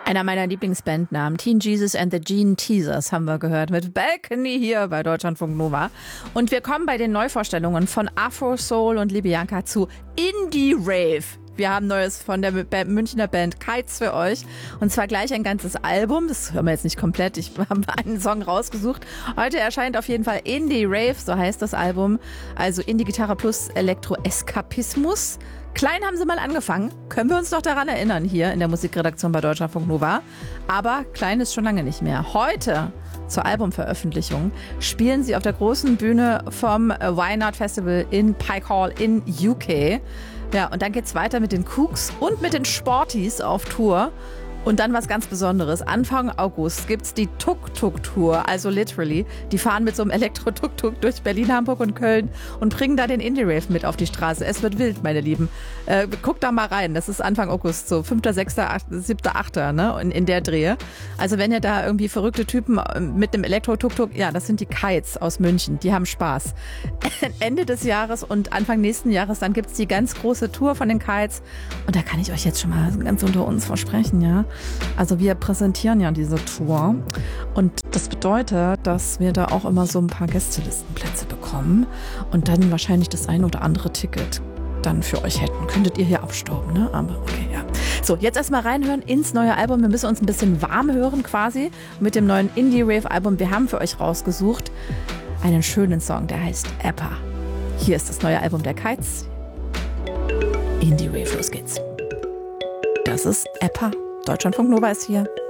Einer meiner Lieblingsbandnamen, Teen Jesus and the Gene Teasers, haben wir gehört mit Balcony hier bei Deutschlandfunk Nova. Und wir kommen bei den Neuvorstellungen von Afro Soul und Libianca zu Indie Rave. Wir haben Neues von der Münchner Band Kites für euch. Und zwar gleich ein ganzes Album. Das hören wir jetzt nicht komplett. Ich habe einen Song rausgesucht. Heute erscheint auf jeden Fall Indie Rave, so heißt das Album. Also Indie-Gitarre plus Elektro-Eskapismus. Klein haben sie mal angefangen. Können wir uns doch daran erinnern hier in der Musikredaktion bei Deutschlandfunk Nova. Aber klein ist schon lange nicht mehr. Heute zur Albumveröffentlichung spielen sie auf der großen Bühne vom Why Not Festival in Pike Hall in UK. Ja, und dann geht's weiter mit den Kooks und mit den Sporties auf Tour. Und dann was ganz Besonderes. Anfang August gibt's die Tuk-Tuk-Tour, also literally. Die fahren mit so einem Elektro-Tuk-Tuk durch Berlin, Hamburg und Köln und bringen da den Indie-Rave mit auf die Straße. Es wird wild, meine Lieben. Guckt da mal rein. Das ist Anfang August, so 5., 6., 8., 7., 8., ne? In der Drehe. Also wenn ihr da irgendwie verrückte Typen mit einem Elektro-Tuk-Tuk, ja, das sind die Kites aus München. Die haben Spaß. Ende des Jahres und Anfang nächsten Jahres, dann gibt's die ganz große Tour von den Kites. Und da kann ich euch jetzt schon mal ganz unter uns versprechen, ja. Also wir präsentieren ja diese Tour und das bedeutet, dass wir da auch immer so ein paar Gästelistenplätze bekommen und dann wahrscheinlich das ein oder andere Ticket dann für euch hätten. Könntet ihr hier abstauben, ne? Aber okay, ja. So, jetzt erstmal reinhören ins neue Album. Wir müssen uns ein bisschen warm hören quasi mit dem neuen Indie-Rave-Album. Wir haben für euch rausgesucht einen schönen Song, der heißt Appa. Hier ist das neue Album der Kites. Indie-Rave, los geht's. Das ist Appa. Deutschlandfunk Nova ist hier.